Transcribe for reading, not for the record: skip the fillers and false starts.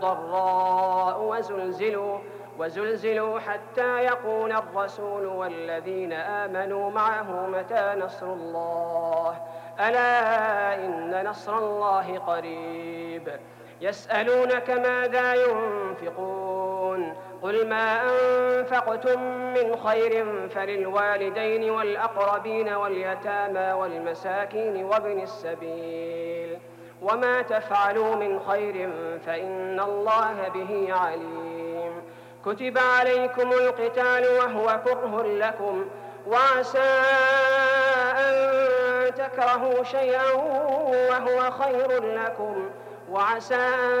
ضراء وزلزلوا حتى يقول الرسول والذين آمنوا معه متى نصر الله ألا إن نصر الله قريب يسألونك ماذا ينفقون قل ما أنفقتم من خير فللوالدين والأقربين واليتامى والمساكين وابن السبيل وما تفعلوا من خير فإن الله به عليم كتب عليكم القتال وهو كره لكم وعسى أن تكرهوا شيئا وهو خير لكم وعسى